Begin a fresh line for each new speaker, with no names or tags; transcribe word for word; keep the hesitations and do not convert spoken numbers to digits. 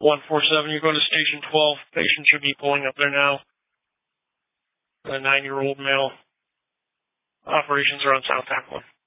one four seven, you're going to station twelve. Patient should be pulling up there now. A nine-year-old male. Operations are on South Act one.